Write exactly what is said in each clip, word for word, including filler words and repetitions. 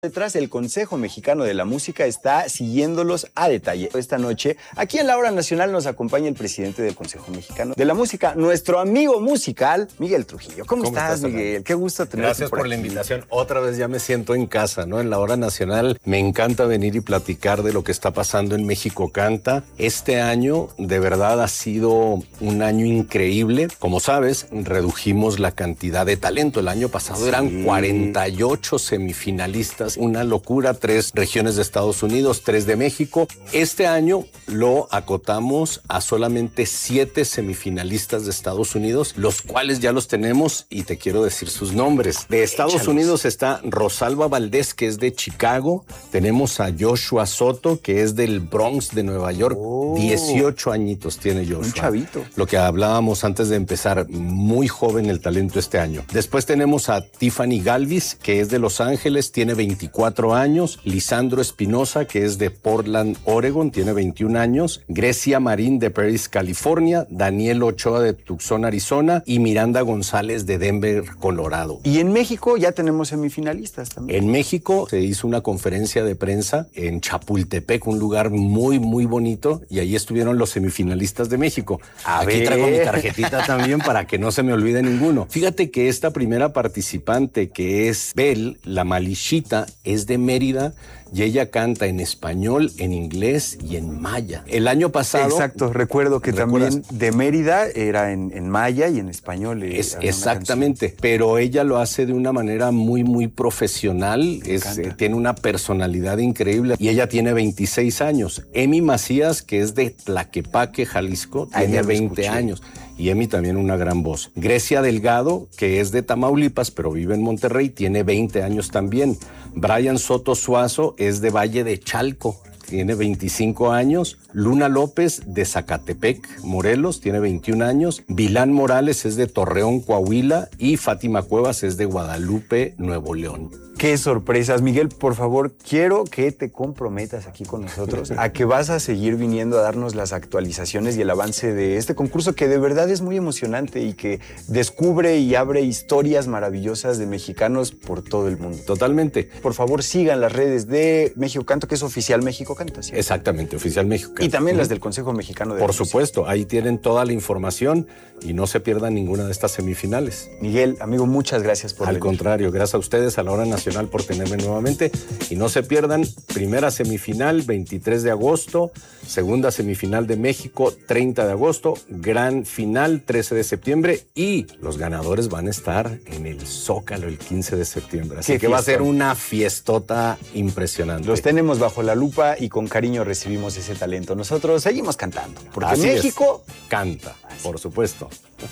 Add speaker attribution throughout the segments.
Speaker 1: Detrás, el Consejo Mexicano de la Música está siguiéndolos a detalle. Esta noche, aquí en la Hora Nacional, nos acompaña el presidente del Consejo Mexicano de la Música, nuestro amigo musical, Miguel Trujillo. ¿Cómo, ¿Cómo estás, estás, Miguel? Qué gusto tenerte.
Speaker 2: Gracias por, por la invitación. Otra vez ya me siento en casa, ¿no? En la Hora Nacional me encanta venir y platicar de lo que está pasando en México Canta. Este año, de verdad, ha sido un año increíble. Como sabes, redujimos la cantidad de talento. El año pasado sí. eran cuarenta y ocho semifinalistas. Una locura, tres regiones de Estados Unidos, tres de México. Este año lo acotamos a solamente siete semifinalistas de Estados Unidos, los cuales ya los tenemos y te quiero decir sus nombres. De Estados Échalos. Unidos está Rosalba Valdés, que es de Chicago. Tenemos a Joshua Soto, que es del Bronx de Nueva York. Oh. dieciocho añitos tiene Joshua.
Speaker 1: Un chavito.
Speaker 2: Lo que hablábamos antes de empezar, muy joven el talento este año. Después tenemos a Tiffany Galvis, que es de Los Ángeles, tiene veinticuatro años. Lisandro Espinosa, que es de Portland, Oregon, tiene veintiún años. Grecia Marín, de Paris, California. Daniel Ochoa, de Tucson, Arizona. Y Miranda González, de Denver, Colorado.
Speaker 1: Y en México ya tenemos semifinalistas también.
Speaker 2: En México se hizo una conferencia de prensa en Chapultepec, un lugar muy, muy bonito, y ahí estuvieron los semifinalistas de México.
Speaker 1: A
Speaker 2: Aquí
Speaker 1: ver.
Speaker 2: traigo mi tarjetita también para que no se me olvide ninguno. Fíjate que esta primera participante, que es Bel, la Malichita, es de Mérida y ella canta en español, en inglés y en maya. El año pasado...
Speaker 1: Exacto, recuerdo que
Speaker 2: ¿recuerdas?
Speaker 1: También de Mérida era en, en maya y en español.
Speaker 2: Es, exactamente, pero ella lo hace de una manera muy, muy profesional. Es, eh, tiene una personalidad increíble y ella tiene veintiséis años. Emi Macías, que es de Tlaquepaque, Jalisco, tiene veinte años. Y Emi también una gran voz. Grecia Delgado, que es de Tamaulipas, pero vive en Monterrey, tiene veinte años también. Brian Soto Suazo es de Valle de Chalco, tiene veinticinco años. Luna López, de Zacatepec, Morelos, tiene veintiún años. Vilán Morales es de Torreón, Coahuila. Y Fátima Cuevas es de Guadalupe, Nuevo León.
Speaker 1: ¡Qué sorpresas! Miguel, por favor, quiero que te comprometas aquí con nosotros a que vas a seguir viniendo a darnos las actualizaciones y el avance de este concurso, que de verdad es muy emocionante y que descubre y abre historias maravillosas de mexicanos por todo el mundo.
Speaker 2: Totalmente.
Speaker 1: Por favor, sigan las redes de México Canto, que es oficial México Canta, ¿sí?
Speaker 2: Exactamente, oficial México Canta.
Speaker 1: Y también las del Consejo Mexicano de la
Speaker 2: Por supuesto, ahí tienen toda la información y no se pierdan ninguna de estas semifinales.
Speaker 1: Miguel, amigo, muchas gracias por
Speaker 2: Al
Speaker 1: venir.
Speaker 2: contrario, gracias a ustedes, a la Hora Nacional, por tenerme nuevamente. Y no se pierdan, primera semifinal, veintitrés de agosto, segunda semifinal de México, treinta de agosto, gran final, trece de septiembre, y los ganadores van a estar en el Zócalo el quince de septiembre. Así que fiestón. Va a ser una fiestota impresionante.
Speaker 1: Los tenemos bajo la lupa y con cariño recibimos ese talento. Nosotros seguimos cantando, porque
Speaker 2: Así
Speaker 1: México
Speaker 2: es. Canta, Así. Por supuesto.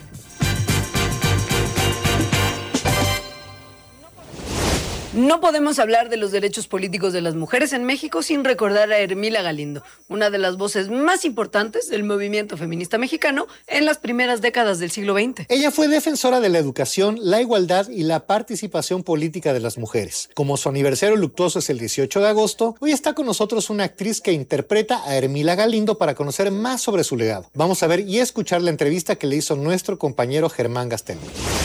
Speaker 3: No podemos hablar de los derechos políticos de las mujeres en México sin recordar a Ermila Galindo, una de las voces más importantes del movimiento feminista mexicano en las primeras décadas del siglo veinte.
Speaker 4: Ella fue defensora de la educación, la igualdad y la participación política de las mujeres. Como su aniversario luctuoso es el dieciocho de agosto, hoy está con nosotros una actriz que interpreta a Ermila Galindo para conocer más sobre su legado. Vamos a ver y escuchar la entrevista que le hizo nuestro compañero Germán Gastelum.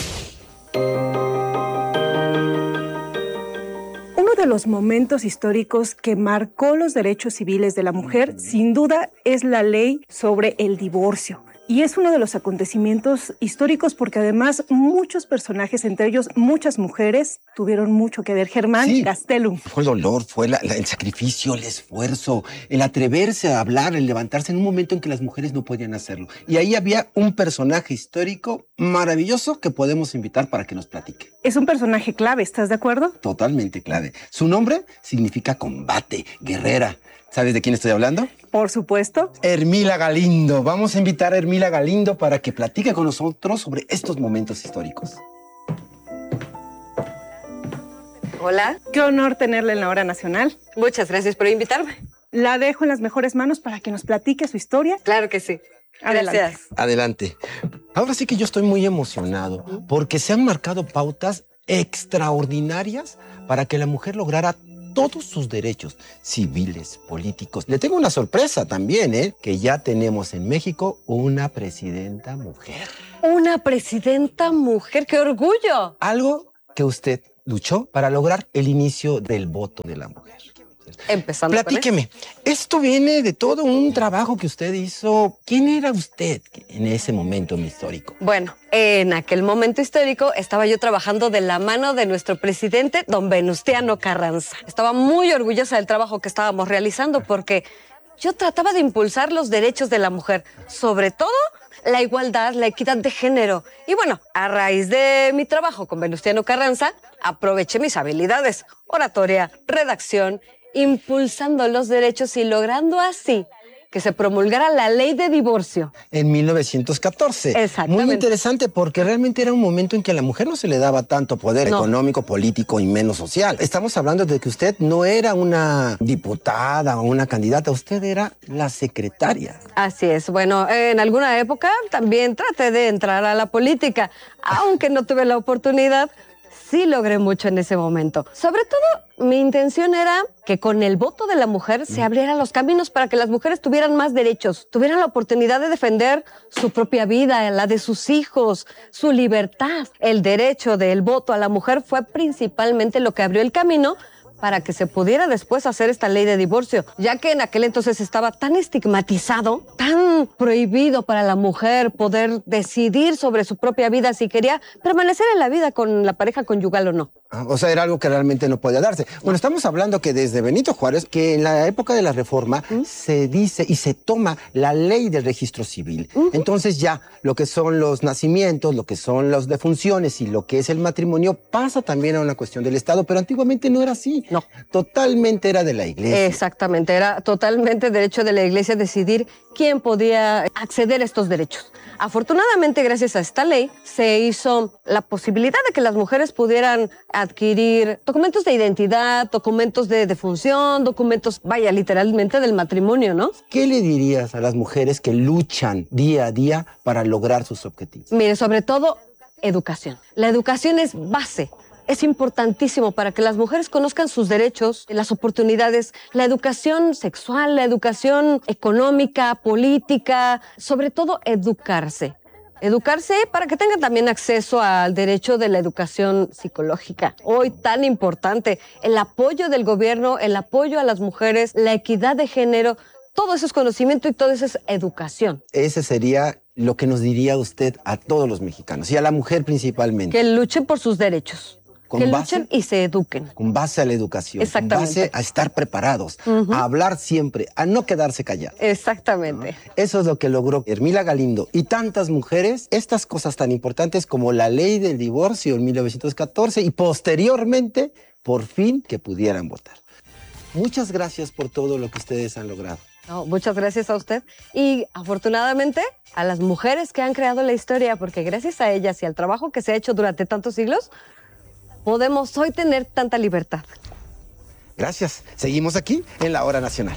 Speaker 5: Uno de los momentos históricos que marcó los derechos civiles de la mujer, sin duda, es la ley sobre el divorcio. Y es uno de los acontecimientos históricos porque además muchos personajes, entre ellos muchas mujeres, tuvieron mucho que ver. Germán sí, Gastelum.
Speaker 6: Fue el dolor, fue la, la, el sacrificio, el esfuerzo, el atreverse a hablar, el levantarse en un momento en que las mujeres no podían hacerlo. Y ahí había un personaje histórico maravilloso que podemos invitar para que nos platique.
Speaker 5: Es un personaje clave, ¿estás de acuerdo?
Speaker 6: Totalmente clave. Su nombre significa combate, guerrera. ¿Sabes de quién estoy hablando?
Speaker 5: Por supuesto.
Speaker 6: Ermila Galindo. Vamos a invitar a Ermila Galindo para que platique con nosotros sobre estos momentos históricos.
Speaker 7: Hola.
Speaker 5: Qué honor tenerla en la Hora Nacional.
Speaker 7: Muchas gracias por invitarme.
Speaker 5: La dejo en las mejores manos para que nos platique su historia.
Speaker 7: Claro que sí.
Speaker 5: Adelante.
Speaker 7: Gracias.
Speaker 6: Adelante. Ahora sí que yo estoy muy emocionado porque se han marcado pautas extraordinarias para que la mujer lograra todos sus derechos civiles, políticos. Le tengo una sorpresa también, ¿eh? Que ya tenemos en México una presidenta mujer.
Speaker 7: Una presidenta mujer, ¡qué orgullo!
Speaker 6: Algo que usted luchó para lograr el inicio del voto de la mujer.
Speaker 7: Empezando
Speaker 6: Platíqueme, esto viene de todo un trabajo que usted hizo. ¿Quién era usted en ese momento histórico?
Speaker 7: Bueno, en aquel momento histórico estaba yo trabajando de la mano de nuestro presidente, don Venustiano Carranza. Estaba muy orgullosa del trabajo que estábamos realizando porque yo trataba de impulsar los derechos de la mujer, sobre todo la igualdad, la equidad de género. Y bueno, a raíz de mi trabajo con Venustiano Carranza, aproveché mis habilidades, oratoria, redacción, impulsando los derechos y logrando así que se promulgara la ley de divorcio.
Speaker 6: En mil novecientos catorce.
Speaker 7: Exactamente.
Speaker 6: Muy interesante porque realmente era un momento en que a la mujer no se le daba tanto poder
Speaker 7: no.
Speaker 6: económico, político y menos social. Estamos hablando de que usted no era una diputada o una candidata, usted era la secretaria.
Speaker 7: Así es. Bueno, en alguna época también traté de entrar a la política, aunque no tuve la oportunidad. Sí logré mucho en ese momento. Sobre todo, mi intención era que con el voto de la mujer se abrieran los caminos para que las mujeres tuvieran más derechos, tuvieran la oportunidad de defender su propia vida, la de sus hijos, su libertad. El derecho del voto a la mujer fue principalmente lo que abrió el camino para que se pudiera después hacer esta ley de divorcio, ya que en aquel entonces estaba tan estigmatizado, tan prohibido para la mujer poder decidir sobre su propia vida si quería permanecer en la vida con la pareja conyugal o no.
Speaker 6: O sea, era algo que realmente no podía darse. Bueno, estamos hablando que desde Benito Juárez, que en la época de la Reforma ¿Mm? se dice y se toma la ley del registro civil. Uh-huh. Entonces ya lo que son los nacimientos, lo que son las defunciones y lo que es el matrimonio pasa también a una cuestión del Estado, pero antiguamente no era así.
Speaker 7: No.
Speaker 6: Totalmente era de la Iglesia.
Speaker 7: Exactamente, era totalmente derecho de la Iglesia decidir quién podía acceder a estos derechos. Afortunadamente, gracias a esta ley, se hizo la posibilidad de que las mujeres pudieran adquirir documentos de identidad, documentos de defunción, documentos, vaya, literalmente del matrimonio, ¿no?
Speaker 6: ¿Qué le dirías a las mujeres que luchan día a día para lograr sus objetivos?
Speaker 7: Mire, sobre todo, educación. La educación es base. Es importantísimo para que las mujeres conozcan sus derechos, las oportunidades, la educación sexual, la educación económica, política, sobre todo educarse. Educarse para que tengan también acceso al derecho de la educación psicológica. Hoy tan importante, el apoyo del gobierno, el apoyo a las mujeres, la equidad de género, todo eso es conocimiento y todo eso es educación.
Speaker 6: Ese sería lo que nos diría usted a todos los mexicanos y a la mujer principalmente.
Speaker 7: Que luchen por sus derechos.
Speaker 6: Con
Speaker 7: que
Speaker 6: base,
Speaker 7: luchen y se eduquen.
Speaker 6: Con base a la educación.
Speaker 7: Exactamente.
Speaker 6: Con base a estar preparados,
Speaker 7: Uh-huh.
Speaker 6: a hablar siempre, a no quedarse callados.
Speaker 7: Exactamente.
Speaker 6: ¿No? Eso es lo que logró Ermila Galindo y tantas mujeres, estas cosas tan importantes como la ley del divorcio en mil novecientos catorce y posteriormente, por fin, que pudieran votar. Muchas gracias por todo lo que ustedes han logrado.
Speaker 7: No, muchas gracias a usted y afortunadamente a las mujeres que han creado la historia, porque gracias a ellas y al trabajo que se ha hecho durante tantos siglos, podemos hoy tener tanta libertad.
Speaker 6: Gracias. Seguimos aquí en La Hora Nacional.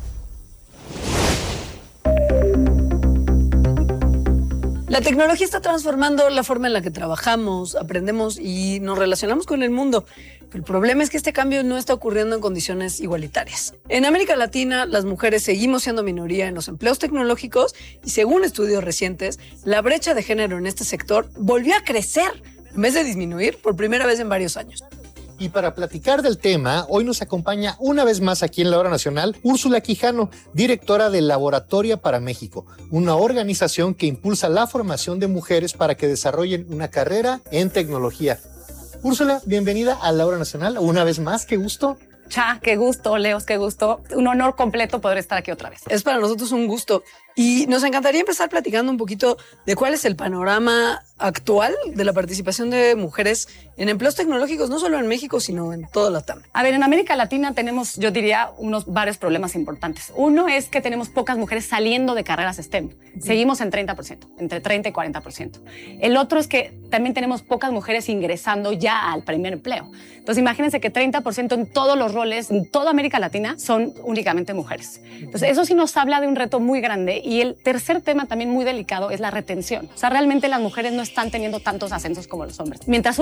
Speaker 3: La tecnología está transformando la forma en la que trabajamos, aprendemos y nos relacionamos con el mundo. Pero el problema es que este cambio no está ocurriendo en condiciones igualitarias. En América Latina, las mujeres seguimos siendo minoría en los empleos tecnológicos y según estudios recientes, la brecha de género en este sector volvió a crecer en vez de disminuir por primera vez en varios años.
Speaker 4: Y para platicar del tema, hoy nos acompaña una vez más aquí en La Hora Nacional Úrsula Quijano, directora de Laboratoria para México, una organización que impulsa la formación de mujeres para que desarrollen una carrera en tecnología. Úrsula, bienvenida a La Hora Nacional, una vez más, qué gusto.
Speaker 8: Cha, qué gusto, Leos, qué gusto. Un honor completo poder estar aquí otra vez.
Speaker 3: Es para nosotros un gusto. Y nos encantaría empezar platicando un poquito de cuál es el panorama actual de la participación de mujeres en empleos tecnológicos, no solo en México, sino en toda la T A M.
Speaker 8: A ver, en América Latina tenemos, yo diría, unos varios problemas importantes. Uno es que tenemos pocas mujeres saliendo de carreras STEM. Seguimos en treinta por ciento, entre treinta y cuarenta por ciento. El otro es que también tenemos pocas mujeres ingresando ya al primer empleo. Entonces, imagínense que treinta por ciento en todos los roles, en toda América Latina, son únicamente mujeres. Entonces, eso sí nos habla de un reto muy grande. Y el tercer tema también muy delicado es la retención. O sea, realmente las mujeres no están teniendo tantos ascensos como los hombres. Mientras un hombre tiene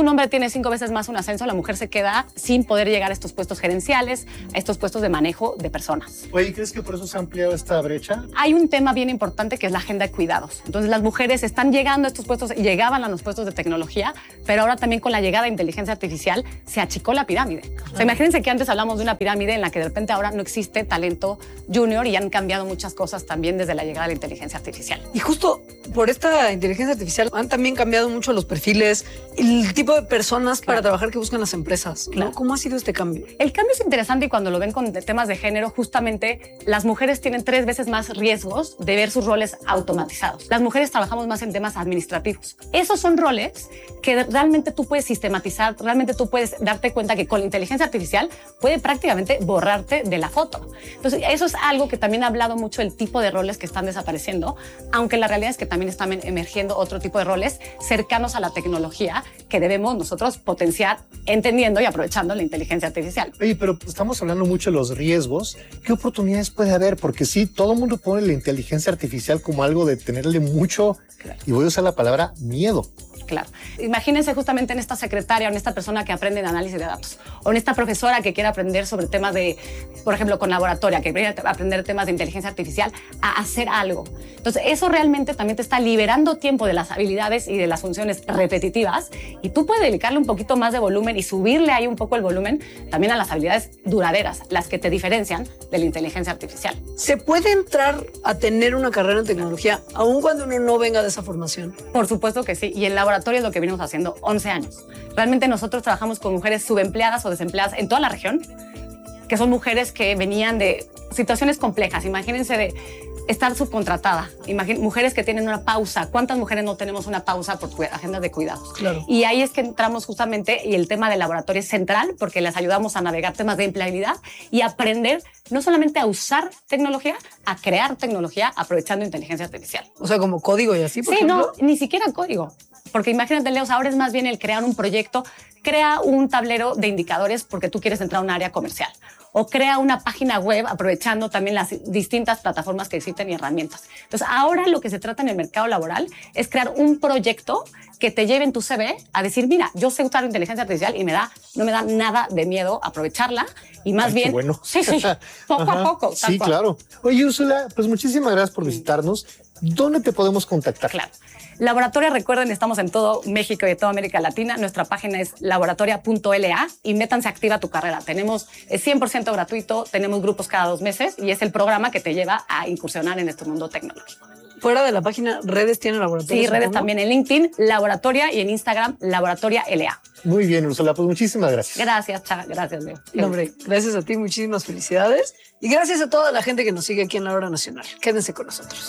Speaker 8: tiene cinco veces más un ascenso, la mujer se queda sin poder llegar a estos puestos gerenciales, a estos puestos de manejo de personas.
Speaker 4: Oye, ¿crees que por eso se ha ampliado esta brecha?
Speaker 8: Hay un tema bien importante que es la agenda de cuidados. Entonces las mujeres están llegando a estos puestos, llegaban a los puestos de tecnología, pero ahora también con la llegada de inteligencia artificial se achicó la pirámide. O sea, imagínense que antes hablamos de una pirámide en la que de repente ahora no existe talento junior y han cambiado muchas cosas también desde la llegada de la inteligencia artificial.
Speaker 3: Y justo por esta inteligencia artificial han también cambiado mucho los perfiles, el tipo de personas claro. para trabajar que buscan las empresas. ¿No? Claro. ¿Cómo ha sido este cambio?
Speaker 8: El cambio es interesante y cuando lo ven con temas de género, justamente las mujeres tienen tres veces más riesgos de ver sus roles automatizados. Las mujeres trabajamos más en temas administrativos. Esos son roles que realmente tú puedes sistematizar, realmente tú puedes darte cuenta que con la inteligencia artificial puede prácticamente borrarte de la foto. Entonces, eso es algo que también ha hablado mucho del tipo de roles que están desapareciendo, aunque la realidad es que también están emergiendo otro tipo de roles cercanos a la tecnología que debemos nosotros potenciar entendiendo y aprovechando la inteligencia artificial.
Speaker 4: Oye, pero estamos hablando mucho de los riesgos. ¿Qué oportunidades puede haber? Porque sí, todo el mundo pone la inteligencia artificial como algo de tenerle mucho, claro. y voy a usar la palabra miedo.
Speaker 8: Claro. Imagínense justamente en esta secretaria o en esta persona que aprende de análisis de datos o en esta profesora que quiere aprender sobre temas de, por ejemplo, con laboratoria, que quiere aprender temas de inteligencia artificial a hacer algo. Entonces, eso realmente también te está liberando tiempo de las habilidades y de las funciones repetitivas y tú puedes dedicarle un poquito más de volumen y subirle ahí un poco el volumen también a las habilidades duraderas, las que te diferencian de la inteligencia artificial.
Speaker 3: ¿Se puede entrar a tener una carrera en tecnología aun cuando uno no venga de esa formación?
Speaker 8: Por supuesto que sí. Y el laboratorio es lo que venimos haciendo once años. Realmente nosotros trabajamos con mujeres subempleadas o desempleadas en toda la región, que son mujeres que venían de situaciones complejas. Imagínense de estar subcontratada, Imagín, mujeres que tienen una pausa. ¿Cuántas mujeres no tenemos una pausa por agendas de cuidados?
Speaker 3: Claro.
Speaker 8: Y ahí es que entramos justamente y el tema del laboratorio es central porque les ayudamos a navegar temas de empleabilidad y aprender no solamente a usar tecnología, a crear tecnología aprovechando inteligencia artificial.
Speaker 3: O sea, como código y así, por
Speaker 8: Sí,
Speaker 3: ejemplo.
Speaker 8: no, ni siquiera código. Porque imagínate, Leo, ahora es más bien el crear un proyecto, crea un tablero de indicadores porque tú quieres entrar a un área comercial. O crea una página web aprovechando también las distintas plataformas que existen y herramientas. Entonces, ahora lo que se trata en el mercado laboral es crear un proyecto que te lleve en tu C V a decir, mira, yo sé usar inteligencia artificial y me da, no me da nada de miedo aprovecharla y más
Speaker 4: Ay,
Speaker 8: bien...
Speaker 4: qué bueno.
Speaker 8: Sí, sí, poco
Speaker 4: Ajá.
Speaker 8: a poco.
Speaker 4: Sí, cual. Claro. Oye, Úrsula, pues muchísimas gracias por visitarnos. ¿Dónde te podemos contactar?
Speaker 8: Claro. Laboratoria, recuerden, estamos en todo México y toda América Latina. Nuestra página es laboratoria punto L A y métanse, activa tu carrera. Tenemos es cien por ciento gratuito, tenemos grupos cada dos meses y es el programa que te lleva a incursionar en este mundo tecnológico.
Speaker 3: Fuera de la página, ¿redes tiene laboratorio?
Speaker 8: Sí, redes también en LinkedIn, Laboratoria, y en Instagram, Laboratoria L A.
Speaker 4: Muy bien, Úrsula, pues muchísimas gracias.
Speaker 8: Gracias, Cha, gracias, Leo.
Speaker 3: No, hombre, gracias a ti, muchísimas felicidades. Y gracias a toda la gente que nos sigue aquí en La Hora Nacional. Quédense con nosotros.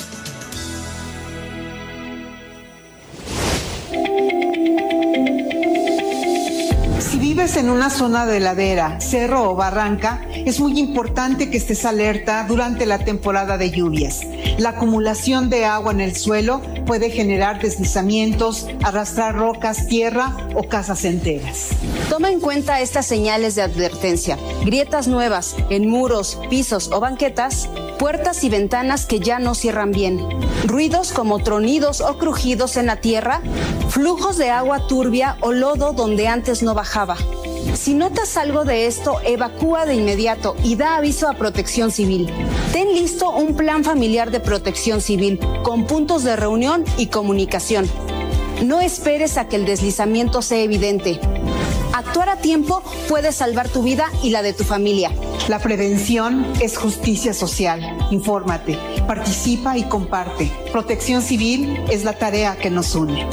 Speaker 9: Si vives en una zona de ladera, cerro o barranca, es muy importante que estés alerta durante la temporada de lluvias. La acumulación de agua en el suelo puede generar deslizamientos, arrastrar rocas, tierra o casas enteras.
Speaker 10: Toma en cuenta estas señales de advertencia: grietas nuevas en muros, pisos o banquetas, puertas y ventanas que ya no cierran bien, ruidos como tronidos o crujidos en la tierra, flujos de agua turbia o lodo donde antes no bajaba. Si notas algo de esto, evacúa de inmediato y da aviso a Protección Civil. Ten listo un plan familiar de protección civil con puntos de reunión y comunicación. No esperes a que el deslizamiento sea evidente. Actuar a tiempo puede salvar tu vida y la de tu familia.
Speaker 9: La prevención es justicia social. Infórmate, participa y comparte. Protección Civil es la tarea que nos une.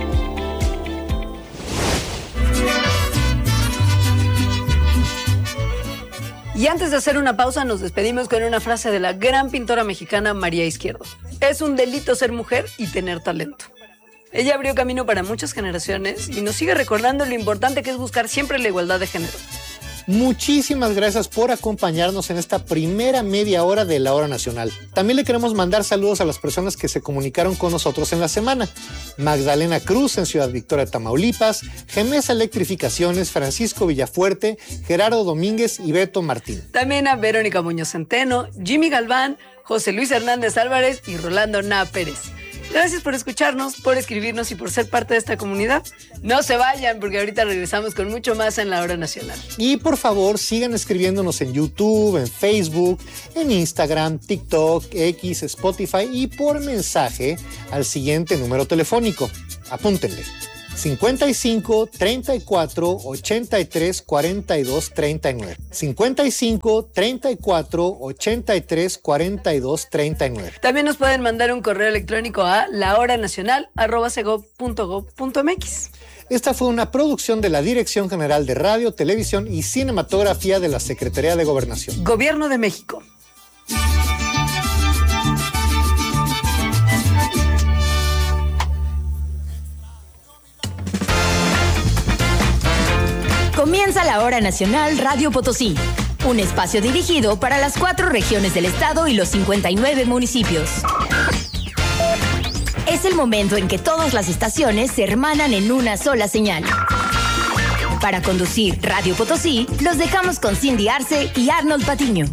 Speaker 3: Y antes de hacer una pausa, nos despedimos con una frase de la gran pintora mexicana María Izquierdo. Es un delito ser mujer y tener talento. Ella abrió camino para muchas generaciones y nos sigue recordando lo importante que es buscar siempre la igualdad de género.
Speaker 4: Muchísimas gracias por acompañarnos en esta primera media hora de La Hora Nacional. También le queremos mandar saludos a las personas que se comunicaron con nosotros en la semana. Magdalena Cruz en Ciudad Victoria, Tamaulipas, Gemesa Electrificaciones, Francisco Villafuerte, Gerardo Domínguez y Beto Martín.
Speaker 3: También a Verónica Muñoz Centeno, Jimmy Galván, José Luis Hernández Álvarez y Rolando Na Pérez. Gracias por escucharnos, por escribirnos y por ser parte de esta comunidad. No se vayan porque ahorita regresamos con mucho más en La Hora Nacional.
Speaker 4: Y por favor, sigan escribiéndonos en YouTube, en Facebook, en Instagram, TikTok, X, Spotify y por mensaje al siguiente número telefónico. Apúntenle. cincuenta y cinco, treinta y cuatro, ochenta y tres, cuarenta y dos, treinta y nueve. cincuenta y cinco, treinta y cuatro, ochenta y tres, cuarenta y dos, treinta y nueve.
Speaker 3: También nos pueden mandar un correo electrónico a lahoranacional arroba segov punto gov punto mx.
Speaker 4: Esta fue una producción de la Dirección General de Radio, Televisión y Cinematografía de la Secretaría de Gobernación.
Speaker 3: Gobierno de México.
Speaker 11: Comienza La Hora Nacional Radio Potosí, un espacio dirigido para las cuatro regiones del estado y los cincuenta y nueve municipios. Es el momento en que todas las estaciones se hermanan en una sola señal. Para conducir Radio Potosí, los dejamos con Cindy Arce y Arnold Patiño.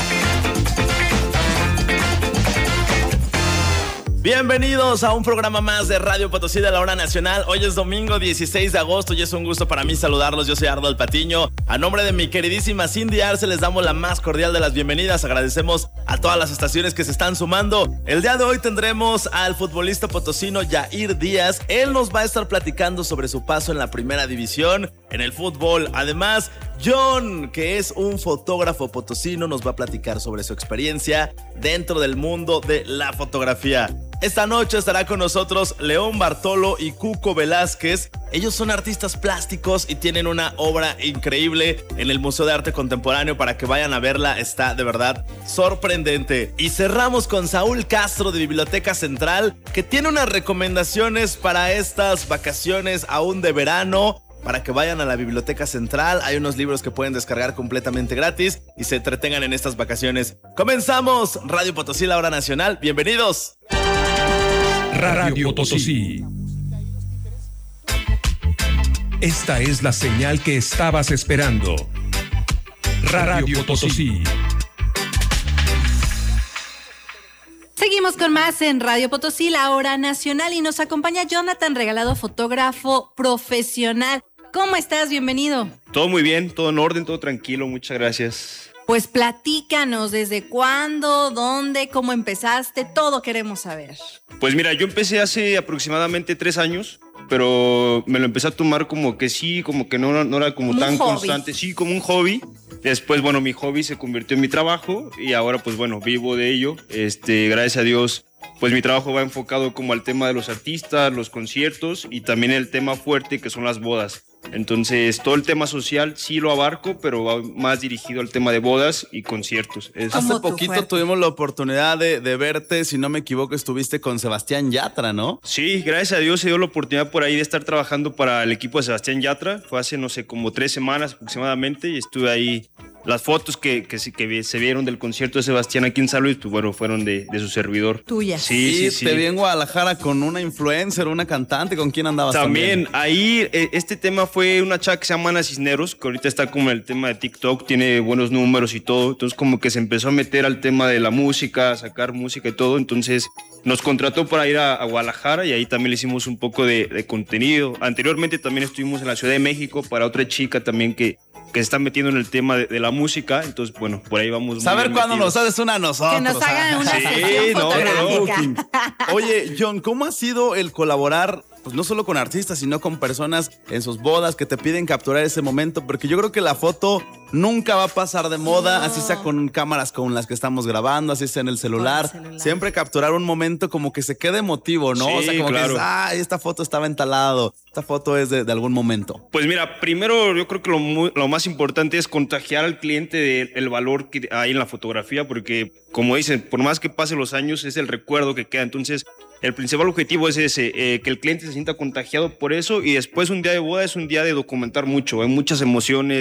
Speaker 12: Bienvenidos a un programa más de Radio Potosí de La Hora Nacional. Hoy es domingo dieciséis de agosto y es un gusto para mí saludarlos. Yo soy Arnold Patiño. A nombre de mi queridísima Cindy Arce les damos la más cordial de las bienvenidas. Agradecemos a todas las estaciones que se están sumando. El día de hoy tendremos al futbolista potosino Yair Díaz. Él nos va a estar platicando sobre su paso en la primera división en el fútbol. Además, John, que es un fotógrafo potosino, nos va a platicar sobre su experiencia dentro del mundo de la fotografía. Esta noche estará con nosotros León Bartolo y Cuco Velázquez. Ellos son artistas plásticos y tienen una obra increíble en el Museo de Arte Contemporáneo. Para que vayan a verla, está de verdad sorprendente. Y cerramos con Saúl Castro de Biblioteca Central, que tiene unas recomendaciones para estas vacaciones aún de verano. Para que vayan a la Biblioteca Central, hay unos libros que pueden descargar completamente gratis y se entretengan en estas vacaciones. ¡Comenzamos! Radio Potosí, La Hora Nacional. ¡Bienvenidos!
Speaker 13: Radio Potosí. Esta es la señal que estabas esperando. Radio Potosí.
Speaker 14: Seguimos con más en Radio Potosí, La Hora Nacional, y nos acompaña Jonathan Regalado, fotógrafo profesional. ¿Cómo estás? Bienvenido.
Speaker 15: Todo muy bien, todo en orden, todo tranquilo, muchas gracias.
Speaker 14: Pues platícanos, ¿desde cuándo, dónde, cómo empezaste? Todo queremos saber.
Speaker 15: Pues mira, yo empecé hace aproximadamente tres años, pero me lo empecé a tomar como que sí, como que no, no era como, como tan constante, sí, como un hobby. Después, bueno, mi hobby se convirtió en mi trabajo y ahora, pues bueno, vivo de ello. Este, gracias a Dios, pues mi trabajo va enfocado como al tema de los artistas, los conciertos y también el tema fuerte que son las bodas. Entonces, todo el tema social sí lo abarco, pero va más dirigido al tema de bodas y conciertos. Es...
Speaker 12: Hace poquito tuvimos la oportunidad de, de verte, si no me equivoco, estuviste con Sebastián Yatra, ¿no?
Speaker 15: Sí, gracias a Dios se dio la oportunidad por ahí de estar trabajando para el equipo de Sebastián Yatra. Fue hace, no sé, como tres semanas aproximadamente y estuve ahí. Las fotos que, que, que se vieron del concierto de Sebastián aquí en San Luis, pues bueno, fueron de, de su servidor.
Speaker 14: Tuya.
Speaker 12: Sí, sí, sí. Te vi en Guadalajara con una influencer, una cantante. ¿Con quién andabas también?
Speaker 15: También, ahí eh, este tema fue una chava que se llama Ana Cisneros, que ahorita está como en el tema de TikTok, tiene buenos números y todo. Entonces como que se empezó a meter al tema de la música, a sacar música y todo. Entonces nos contrató para ir a, a Guadalajara y ahí también le hicimos un poco de, de contenido. Anteriormente también estuvimos en la Ciudad de México para otra chica también que... que se están metiendo en el tema de, de la música, entonces, bueno, por ahí vamos.
Speaker 12: A ver cuándo nos haces una a nosotros.
Speaker 14: Que nos hagan una sí, sesión no, fotográfica.
Speaker 12: No, no. Oye, John, ¿cómo ha sido el colaborar, pues no solo con artistas, sino con personas en sus bodas que te piden capturar ese momento? Porque yo creo que la foto nunca va a pasar de moda, no. Así sea con cámaras con las que estamos grabando, así sea en el celular. celular. Siempre capturar un momento como que se quede emotivo, ¿no?
Speaker 15: Sí,
Speaker 12: o sea, como
Speaker 15: claro.
Speaker 12: que es, ah, esta foto estaba entalado, esta foto es de, de algún momento.
Speaker 15: Pues mira, primero yo creo que lo, muy, lo más importante es contagiar al cliente del valor que hay en la fotografía, porque como dicen, por más que pasen los años, es el recuerdo que queda. Entonces, el principal objetivo es ese, eh, que el cliente se sienta contagiado por eso y después un día de boda es un día de documentar mucho, hay muchas emociones,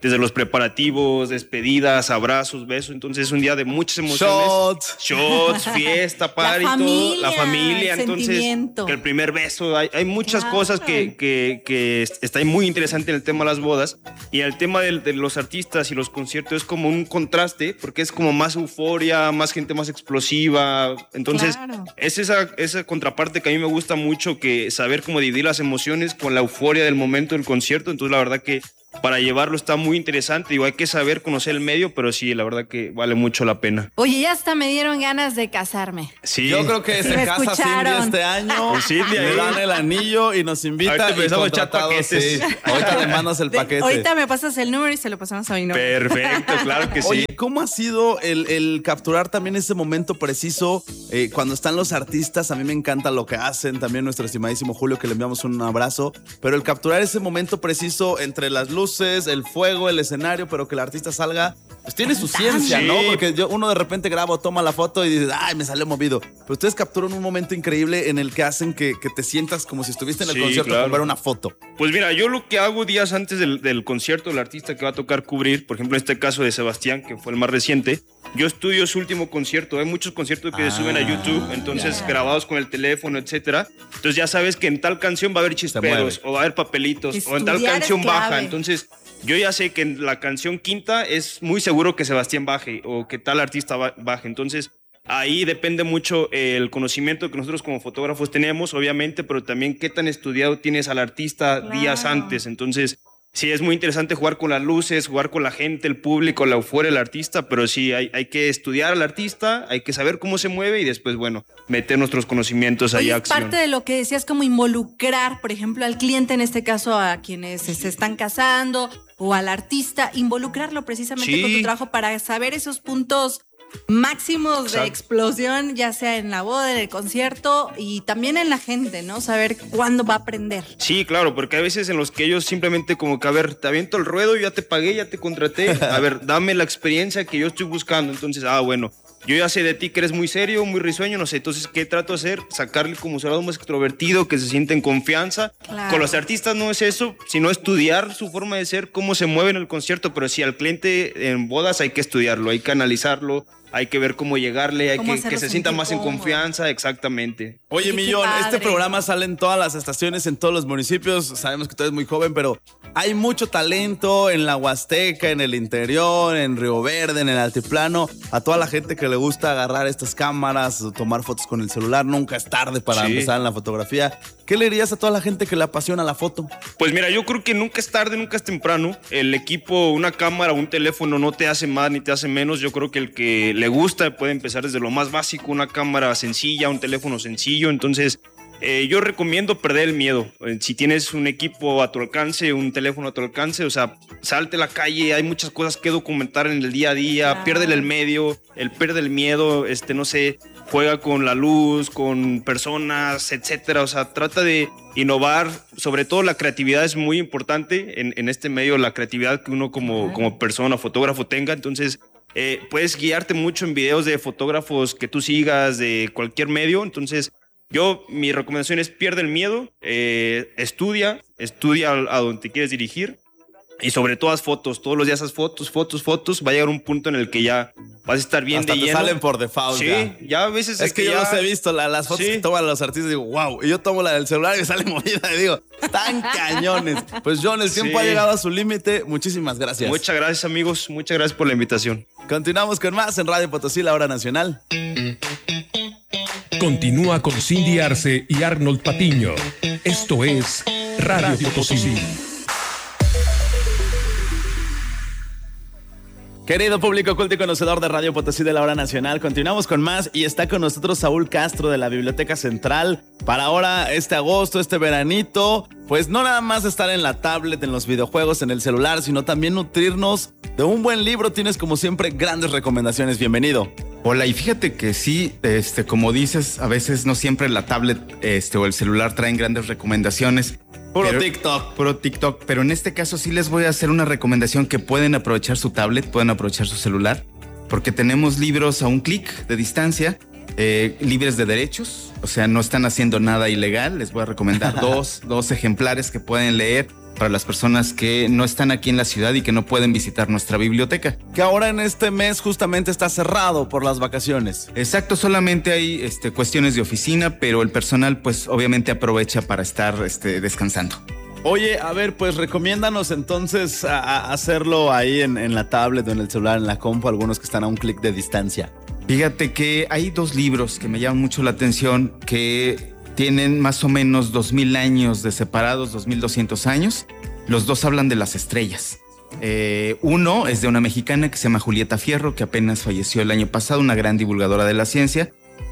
Speaker 15: desde los preparativos, despedidas, abrazos, besos. Entonces es un día de muchas emociones.
Speaker 12: Shots.
Speaker 15: Shots, fiesta, party,
Speaker 14: La
Speaker 15: todo.
Speaker 14: familia,
Speaker 15: La familia.
Speaker 14: el
Speaker 15: Entonces,
Speaker 14: sentimiento.
Speaker 15: que el primer beso. Hay, hay muchas
Speaker 14: Claro.
Speaker 15: cosas que, que, que está muy interesante en el tema de las bodas. Y el tema de, de los artistas y los conciertos es como un contraste, porque es como más euforia, más gente más explosiva. Entonces,
Speaker 14: Claro.
Speaker 15: es esa, esa contraparte que a mí me gusta mucho, que saber cómo dividir las emociones con la euforia del momento del concierto. Entonces, la verdad que para llevarlo está muy interesante. Digo, hay que saber conocer el medio, pero sí, la verdad que vale mucho la pena.
Speaker 14: Oye, ya hasta me dieron ganas de casarme.
Speaker 15: Sí.
Speaker 12: Yo creo que
Speaker 14: Sí,
Speaker 12: se
Speaker 14: me
Speaker 12: casa Cindy
Speaker 14: escucharon.
Speaker 12: este año.
Speaker 15: Pues Cindy,
Speaker 12: le
Speaker 15: ahí.
Speaker 12: dan el anillo y nos invita.
Speaker 15: Ahorita
Speaker 12: y
Speaker 15: empezamos a echar
Speaker 12: contratados,
Speaker 15: paquetes.
Speaker 12: sí. Ahorita le mandas el
Speaker 14: De-
Speaker 12: paquete.
Speaker 14: ahorita me pasas el número y se lo pasamos a mi novio.
Speaker 15: Perfecto, claro que sí.
Speaker 12: Oye, ¿cómo ha sido el, el capturar también ese momento preciso eh, cuando están los artistas? A mí me encanta lo que hacen, también nuestro estimadísimo Julio, que le enviamos un abrazo, pero el capturar ese momento preciso entre las luces, el fuego, el escenario, pero que el artista salga, pues tiene su ciencia,
Speaker 15: Sí.
Speaker 12: ¿no? Porque yo, uno de repente graba o toma la foto y dices, ay, me salió movido. Pero ustedes capturan un momento increíble en el que hacen que, que te sientas como si estuviste en el
Speaker 15: Sí,
Speaker 12: concierto
Speaker 15: claro.
Speaker 12: con ver una foto.
Speaker 15: Pues mira, yo lo que hago días antes del, del concierto del artista que va a tocar cubrir, por ejemplo, en este caso de Sebastián, que fue el más reciente, yo estudio su último concierto. Hay muchos conciertos que se suben a YouTube, entonces
Speaker 14: ya.
Speaker 15: grabados con el teléfono, etcétera. Entonces ya sabes que en tal canción va a haber chisperos, o va a haber papelitos, o en tal
Speaker 14: Estudiar
Speaker 15: canción
Speaker 14: es
Speaker 15: baja.
Speaker 14: clave.
Speaker 15: Entonces yo ya sé que en la canción quinta es muy seguro que Sebastián baje o que tal artista ba- baje. Entonces ahí depende mucho el conocimiento que nosotros como fotógrafos tenemos, obviamente, pero también qué tan estudiado tienes al artista días
Speaker 14: Claro.
Speaker 15: antes. Entonces, sí, es muy interesante jugar con las luces, jugar con la gente, el público, la euforia del artista, pero sí, hay, hay que estudiar al artista, hay que saber cómo se mueve y después, bueno, meter nuestros conocimientos ahí
Speaker 14: Oye,
Speaker 15: a
Speaker 14: es
Speaker 15: acción.
Speaker 14: parte de lo que decías, como involucrar, por ejemplo, al cliente, en este caso a quienes se están casando, o al artista, involucrarlo precisamente
Speaker 15: Sí.
Speaker 14: con tu trabajo para saber esos puntos máximos de
Speaker 15: Exacto.
Speaker 14: explosión, ya sea en la boda, en el concierto y también en la gente, ¿no? Saber cuándo va a aprender.
Speaker 15: Sí, claro, porque hay veces en los que ellos simplemente como que, a ver, te aviento el ruedo, ya te pagué, ya te contraté, a ver, dame la experiencia que yo estoy buscando. Entonces, ah, bueno, yo ya sé de ti que eres muy serio, muy risueño, no sé, entonces, ¿qué trato de hacer? Sacarle como su lado más extrovertido, que se siente en confianza.
Speaker 14: Claro.
Speaker 15: Con los artistas no es eso, sino estudiar su forma de ser, cómo se mueve en el concierto, pero sí, al cliente en bodas hay que estudiarlo, hay que analizarlo, hay que ver cómo llegarle, hay
Speaker 14: Cómo
Speaker 15: que,
Speaker 14: hacerlo
Speaker 15: que se sienta
Speaker 14: sentir
Speaker 15: más en
Speaker 14: cómodo.
Speaker 15: confianza, exactamente.
Speaker 12: Oye,
Speaker 14: Qué
Speaker 12: Millón,
Speaker 14: padre.
Speaker 12: este programa sale en todas las estaciones, en todos los municipios. Sabemos que tú eres muy joven, pero hay mucho talento en la Huasteca, en el interior, en Río Verde, en el altiplano. A toda la gente que le gusta agarrar estas cámaras, tomar fotos con el celular, nunca es tarde para
Speaker 15: Sí.
Speaker 12: empezar en la fotografía. ¿Qué le dirías a toda la gente que le apasiona la foto?
Speaker 15: Pues mira, yo creo que nunca es tarde, nunca es temprano. El equipo, una cámara, un teléfono no te hace más ni te hace menos. Yo creo que el que le gusta puede empezar desde lo más básico, una cámara sencilla, un teléfono sencillo. Entonces, eh, yo recomiendo perder el miedo. Eh, Si tienes un equipo a tu alcance, un teléfono a tu alcance, o sea, salte a la calle, hay muchas cosas que documentar en el día a día,
Speaker 14: Claro.
Speaker 15: piérdele el medio, el pierde el miedo, este, no sé, juega con la luz, con personas, etcétera. O sea, trata de innovar. Sobre todo la creatividad es muy importante en, en este medio, la creatividad que uno como, como persona, fotógrafo tenga. Entonces, eh, puedes guiarte mucho en videos de fotógrafos que tú sigas, de cualquier medio. Entonces, yo, mi recomendación es pierde el miedo, eh, estudia, estudia a, a donde te quieres dirigir. Y sobre todo haz fotos, todos los días haz fotos, fotos, fotos. Va a llegar un punto en el que ya vas a estar bien
Speaker 12: Hasta
Speaker 15: de
Speaker 12: te
Speaker 15: lleno.
Speaker 12: salen por default.
Speaker 15: Sí,
Speaker 12: ya.
Speaker 15: ya a veces
Speaker 12: Es que yo
Speaker 15: ya-
Speaker 12: los he visto, la- las fotos
Speaker 15: Sí.
Speaker 12: que toman los artistas, digo, wow. Y yo tomo la del celular y me sale movida y digo, tan cañones. Pues John, el tiempo
Speaker 15: Sí.
Speaker 12: ha llegado a su límite. Muchísimas gracias.
Speaker 15: Muchas gracias, amigos. Muchas gracias por la invitación.
Speaker 12: Continuamos con más en Radio Potosí, la hora nacional.
Speaker 13: Continúa con Cindy Arce y Arnold Patiño. Esto es Radio Potosí.
Speaker 12: Querido público culto y conocedor de Radio Potosí de la hora nacional, continuamos con más y está con nosotros Saúl Castro de la Biblioteca Central para ahora este agosto, este veranito, pues no nada más estar en la tablet, en los videojuegos, en el celular, sino también nutrirnos de un buen libro. Tienes como siempre grandes recomendaciones, bienvenido.
Speaker 16: Hola, y fíjate que sí, este, como dices, a veces no siempre la tablet este, o el celular traen grandes recomendaciones.
Speaker 12: Puro
Speaker 16: pero-
Speaker 12: TikTok.
Speaker 16: Puro TikTok, pero en este caso sí les voy a hacer una recomendación que pueden aprovechar su tablet, pueden aprovechar su celular, porque tenemos libros a un clic de distancia, eh, libres de derechos, o sea, no están haciendo nada ilegal. Les voy a recomendar dos, dos ejemplares que pueden leer para las personas que no están aquí en la ciudad y que no pueden visitar nuestra biblioteca.
Speaker 12: Que ahora en este mes justamente está cerrado por las vacaciones.
Speaker 16: Exacto, solamente hay este, cuestiones de oficina, pero el personal pues obviamente aprovecha para estar este, descansando.
Speaker 12: Oye, a ver, pues recomiéndanos entonces a, a hacerlo ahí en, en la tablet o en el celular, en la compu, algunos que están a un clic de distancia.
Speaker 16: Fíjate que hay dos libros que me llaman mucho la atención que tienen más o menos dos mil años de separados, dos mil doscientos años. Los dos hablan de las estrellas. Eh, uno es de una mexicana que se llama Julieta Fierro, que apenas falleció el año pasado, una gran divulgadora de la ciencia.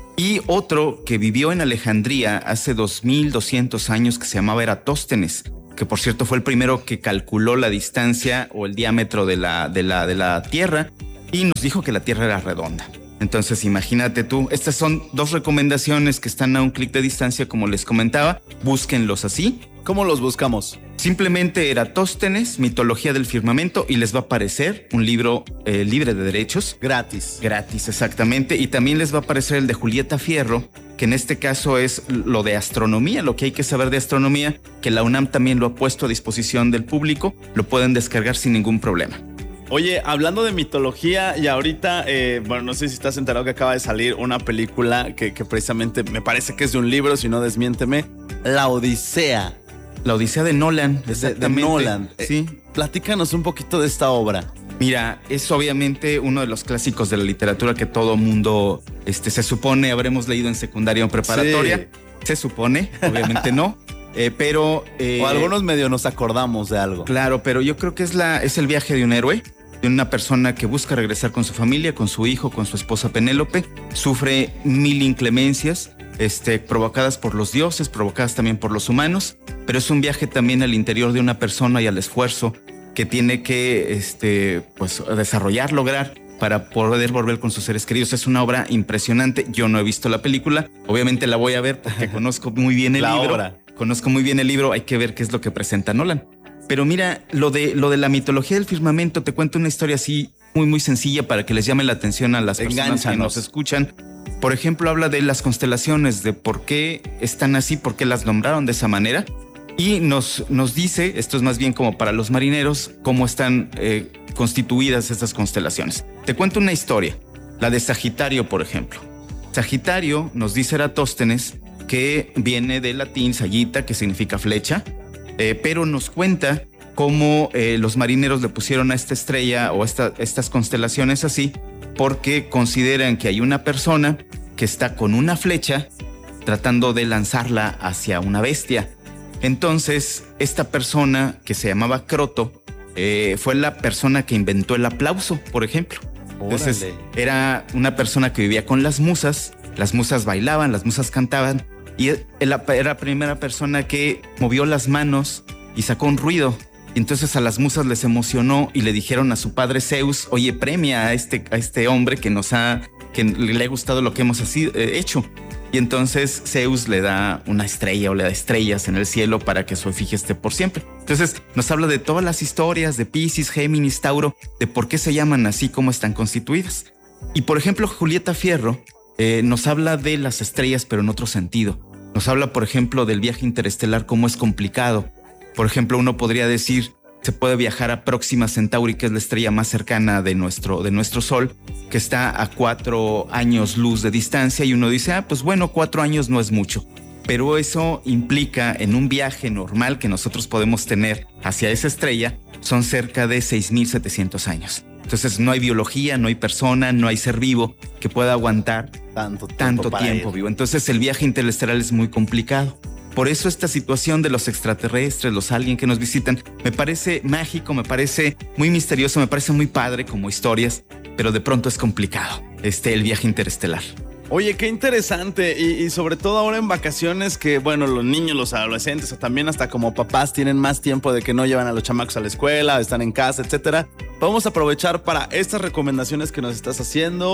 Speaker 16: Y otro que vivió en Alejandría hace dos mil doscientos años, que se llamaba Eratóstenes, que por cierto fue el primero que calculó la distancia o el diámetro de la, de la, de la Tierra y nos dijo que la Tierra era redonda. Entonces imagínate tú, estas son dos recomendaciones que están a un clic de distancia, como les comentaba, búsquenlos así.
Speaker 12: ¿Cómo los buscamos?
Speaker 16: Simplemente Eratóstenes, Mitología del Firmamento, y les va a aparecer un libro eh, libre de derechos.
Speaker 12: Gratis.
Speaker 16: Gratis, exactamente. Y también les va a aparecer el de Julieta Fierro, que en este caso es lo de astronomía, lo que hay que saber de astronomía, que la UNAM también lo ha puesto a disposición del público, lo pueden descargar sin ningún problema.
Speaker 12: Oye, hablando de mitología, y ahorita, eh, bueno, no sé si estás enterado que acaba de salir una película que, que precisamente me parece que es de un libro, si no desmiénteme, La Odisea.
Speaker 16: La Odisea de Nolan,
Speaker 12: exactamente. De, de Nolan.
Speaker 16: Sí.
Speaker 12: Eh, platícanos un poquito de esta obra.
Speaker 16: Mira, es obviamente uno de los clásicos de la literatura que todo mundo este, se supone habremos leído en secundaria o preparatoria. Sí. Se supone, obviamente no. Eh, pero... Eh,
Speaker 12: o algunos medio nos acordamos de algo.
Speaker 16: Claro, pero yo creo que es, la, es el viaje de un héroe, de una persona que busca regresar con su familia, con su hijo, con su esposa Penélope. Sufre mil inclemencias este, provocadas por los dioses, provocadas también por los humanos, pero es un viaje también al interior de una persona y al esfuerzo que tiene que este, pues, desarrollar, lograr para poder volver con sus seres queridos. Es una obra impresionante. Yo no he visto la película, obviamente la voy a ver porque conozco muy bien el
Speaker 12: la
Speaker 16: libro.
Speaker 12: Obra.
Speaker 16: Conozco muy bien el libro, hay que ver qué es lo que presenta Nolan. Pero mira, lo de, lo de la mitología del firmamento, te cuento una historia así muy, muy sencilla para que les llame la atención a las personas
Speaker 12: Engánchanos.
Speaker 16: que nos escuchan. Por ejemplo, habla de las constelaciones, de por qué están así, por qué las nombraron de esa manera. Y nos, nos dice, esto es más bien como para los marineros, cómo están eh, constituidas estas constelaciones. Te cuento una historia, la de Sagitario, por ejemplo. Sagitario, nos dice Eratóstenes, que viene del latín sagitta, que significa flecha, eh, pero nos cuenta cómo eh, los marineros le pusieron a esta estrella o esta, estas constelaciones así, porque consideran que hay una persona que está con una flecha tratando de lanzarla hacia una bestia. Entonces, esta persona que se llamaba Croto eh, fue la persona que inventó el aplauso, por ejemplo. Entonces,
Speaker 12: Órale.
Speaker 16: era una persona que vivía con las musas, las musas bailaban, las musas cantaban, y era la primera persona que movió las manos y sacó un ruido. Entonces a las musas les emocionó y le dijeron a su padre Zeus, oye, premia a este, a este hombre que nos ha, que le ha gustado lo que hemos así, eh, hecho. Y entonces Zeus le da una estrella o le da estrellas en el cielo para que su efigie esté por siempre. Entonces nos habla de todas las historias de Piscis, Géminis, Tauro, de por qué se llaman así, cómo están constituidas. Y por ejemplo, Julieta Fierro eh, nos habla de las estrellas, pero en otro sentido. Nos habla, por ejemplo, del viaje interestelar, cómo es complicado. Por ejemplo, uno podría decir, se puede viajar a Próxima Centauri, que es la estrella más cercana de nuestro, de nuestro Sol, que está a cuatro años luz de distancia, y uno dice, ah, pues bueno, cuatro años no es mucho. Pero eso implica, en un viaje normal que nosotros podemos tener hacia esa estrella, son cerca de seis mil setecientos años. Entonces no hay biología, no hay persona, no hay ser vivo que pueda aguantar
Speaker 12: tanto tiempo,
Speaker 16: tanto tiempo vivo. Entonces el viaje interestelar es muy complicado. Por eso esta situación de los extraterrestres, los aliens que nos visitan, me parece mágico, me parece muy misterioso, me parece muy padre como historias, pero de pronto es complicado este, el viaje interestelar.
Speaker 12: Oye, qué interesante, y, y sobre todo ahora en vacaciones que, bueno, los niños, los adolescentes, o también hasta como papás tienen más tiempo de que no llevan a los chamacos a la escuela, están en casa, etcétera. Vamos a aprovechar para estas recomendaciones que nos estás haciendo.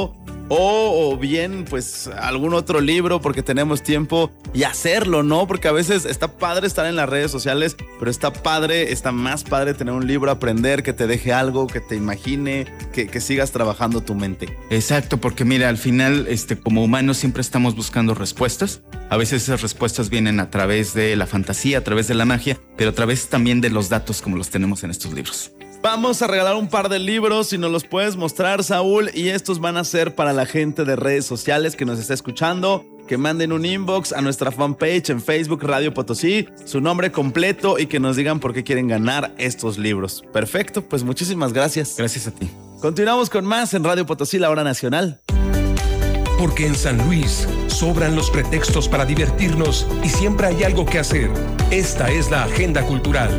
Speaker 12: o, o bien pues algún otro libro porque tenemos tiempo y hacerlo, ¿no? Porque a veces está padre estar en las redes sociales, pero está padre, está más padre tener un libro, aprender, que te deje algo, que te imagine, que, que sigas trabajando tu mente.
Speaker 16: Exacto, porque mira, al final este, como humanos siempre estamos buscando respuestas. A veces esas respuestas vienen a través de la fantasía, a través de la magia, pero a través también de los datos como los tenemos en estos libros.
Speaker 12: Vamos a regalar un par de libros, si nos los puedes mostrar, Saúl, y estos van a ser para la gente de redes sociales que nos está escuchando, que manden un inbox a nuestra fanpage en Facebook Radio Potosí, su nombre completo y que nos digan por qué quieren ganar estos libros. Perfecto, pues muchísimas gracias.
Speaker 16: Gracias a ti.
Speaker 12: Continuamos con más en Radio Potosí, la hora nacional.
Speaker 13: Porque en San Luis sobran los pretextos para divertirnos y siempre hay algo que hacer. Esta es la agenda cultural.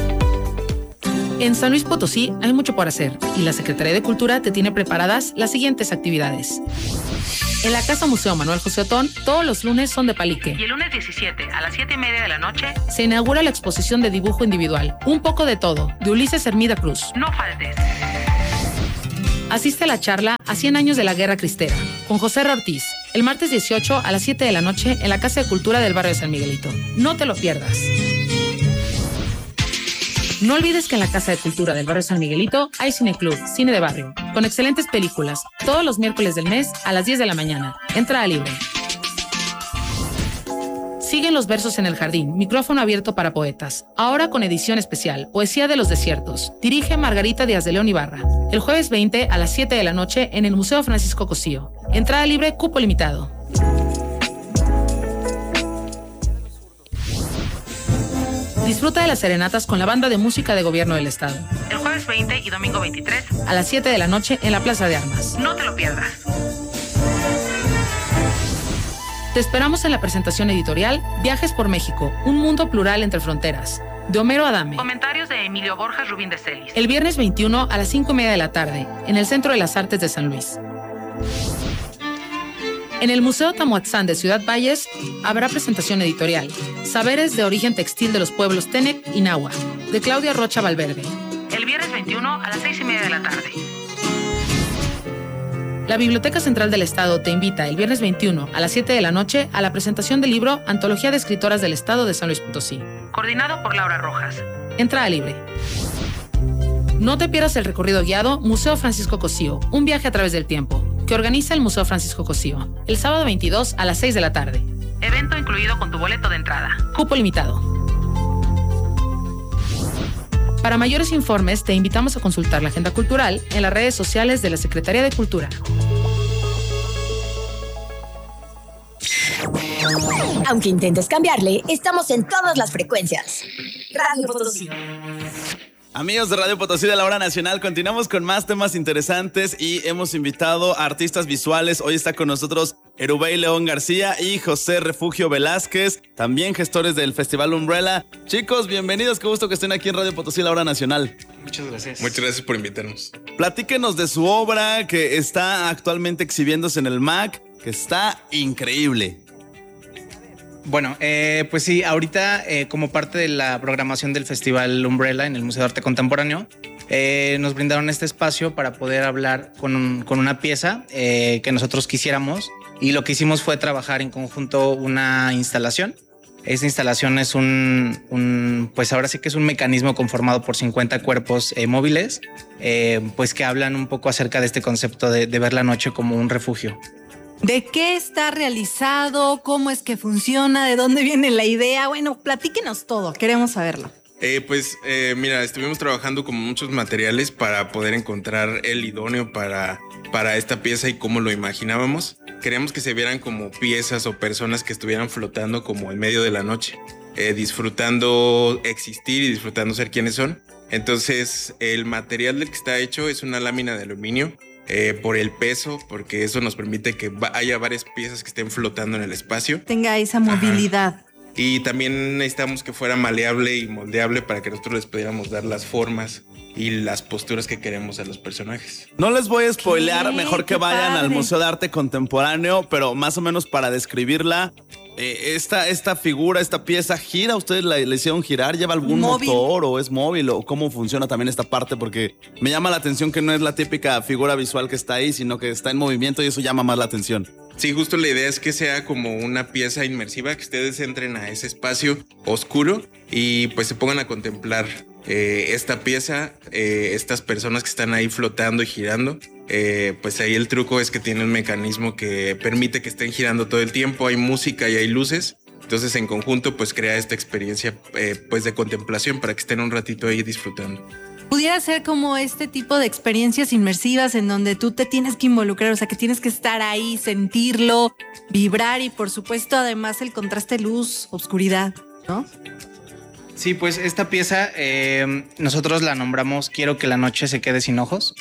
Speaker 17: En San Luis Potosí hay mucho por hacer y la Secretaría de Cultura te tiene preparadas las siguientes actividades. En la Casa Museo Manuel José Otón, todos los lunes son de palique.
Speaker 18: Y el lunes diecisiete a las siete y media de la noche
Speaker 17: se inaugura la exposición de dibujo individual, Un poco de todo, de Ulises Hermida Cruz.
Speaker 18: No faltes.
Speaker 17: Asiste a la charla a cien años de la Guerra Cristera, con José R. Ortiz, el martes dieciocho a las siete de la noche en la Casa de Cultura del barrio de San Miguelito. No te lo pierdas. No olvides que en la Casa de Cultura del barrio San Miguelito hay Cineclub, cine de barrio, con excelentes películas, todos los miércoles del mes a las diez de la mañana. Entrada libre. Siguen los versos en el jardín, micrófono abierto para poetas. Ahora con edición especial, Poesía de los Desiertos. Dirige Margarita Díaz de León Ibarra. El jueves veinte a las siete de la noche en el Museo Francisco Cosío. Entrada libre, cupo limitado. Disfruta de las serenatas con la banda de música de gobierno del estado.
Speaker 18: El jueves veinte y domingo veintitrés
Speaker 17: a las siete de la noche en la Plaza de Armas.
Speaker 18: No te lo pierdas.
Speaker 17: Te esperamos en la presentación editorial Viajes por México, un mundo plural entre fronteras, de Homero Adame.
Speaker 18: Comentarios de Emilio Borjas Rubín de Celis.
Speaker 17: El viernes veintiuno a las cinco y media de la tarde, en el Centro de las Artes de San Luis. En el Museo Tamuatzán de Ciudad Valles habrá presentación editorial, Saberes de origen textil de los pueblos Tenec y Nahua, de Claudia Rocha Valverde.
Speaker 18: El viernes veintiuno a las seis y media de la tarde.
Speaker 17: La Biblioteca Central del Estado te invita el viernes veintiuno a las siete de la noche a la presentación del libro Antología de Escritoras del Estado de San Luis Potosí.
Speaker 18: Coordinado por Laura Rojas.
Speaker 17: Entrada libre. No te pierdas el recorrido guiado Museo Francisco Cosío, un viaje a través del tiempo, que organiza el Museo Francisco Cosío, el sábado veintidós a las seis de la tarde.
Speaker 18: Evento incluido con tu boleto de entrada.
Speaker 17: Cupo limitado. Para mayores informes, te invitamos a consultar la agenda cultural en las redes sociales de la Secretaría de Cultura.
Speaker 11: Aunque intentes cambiarle, estamos en todas las frecuencias. Radio Potosí.
Speaker 12: Amigos de Radio Potosí de la Hora Nacional, continuamos con más temas interesantes y hemos invitado a artistas visuales. Hoy está con nosotros Erubey León García y José Refugio Velázquez, también gestores del Festival Umbrella. Chicos, bienvenidos, qué gusto que estén aquí en Radio Potosí de la Hora Nacional.
Speaker 19: Muchas gracias. Muchas gracias por invitarnos.
Speaker 12: Platíquenos de su obra que está actualmente exhibiéndose en el M A C, que está increíble.
Speaker 19: Bueno, eh, pues sí, ahorita eh, como parte de la programación del Festival Umbrella en el Museo de Arte Contemporáneo, eh, nos brindaron este espacio para poder hablar con, un, con una pieza eh, que nosotros quisiéramos, y lo que hicimos fue trabajar en conjunto una instalación. Esta instalación es un, un pues ahora sí que es un mecanismo conformado por cincuenta cuerpos eh, móviles, eh, pues que hablan un poco acerca de este concepto de, de ver la noche como un refugio.
Speaker 14: ¿De qué está realizado? ¿Cómo es que funciona? ¿De dónde viene la idea? Bueno, platíquenos todo, queremos saberlo.
Speaker 20: Eh, pues eh, mira, estuvimos trabajando con muchos materiales para poder encontrar el idóneo para, para esta pieza y cómo lo imaginábamos. Queríamos que se vieran como piezas o personas que estuvieran flotando como en medio de la noche, eh, disfrutando existir y disfrutando ser quienes son. Entonces el material del que está hecho es una lámina de aluminio. Eh, por el peso, porque eso nos permite que haya varias piezas que estén flotando en el espacio.
Speaker 14: Tenga esa movilidad.
Speaker 20: Ajá. Y también necesitamos que fuera maleable y moldeable para que nosotros les pudiéramos dar las formas y las posturas que queremos a los personajes.
Speaker 12: No les voy a spoilear, mejor que
Speaker 14: Qué
Speaker 12: vayan
Speaker 14: padre.
Speaker 12: al Museo de Arte Contemporáneo, pero más o menos para describirla, Eh, esta, esta figura, esta pieza, ¿gira? ¿Ustedes la, la hicieron girar? ¿Lleva algún
Speaker 14: Móvil.
Speaker 12: motor o es móvil? ¿O cómo funciona también esta parte? Porque me llama la atención que no es la típica figura visual que está ahí, sino que está en movimiento y eso llama más la atención.
Speaker 20: Sí, justo la idea es que sea como una pieza inmersiva, que ustedes entren a ese espacio oscuro y pues se pongan a contemplar eh, esta pieza, eh, estas personas que están ahí flotando y girando. Eh, pues ahí el truco es que tiene un mecanismo que permite que estén girando todo el tiempo, hay música y hay luces. Entonces en conjunto pues crea esta experiencia eh, pues de contemplación para que estén un ratito ahí disfrutando.
Speaker 14: Pudiera ser como este tipo de experiencias inmersivas en donde tú te tienes que involucrar, o sea, que tienes que estar ahí, sentirlo, vibrar y por supuesto además el contraste luz-oscuridad, ¿no?
Speaker 19: Sí, pues esta pieza eh, nosotros la nombramos Quiero que la noche se quede sin ojos.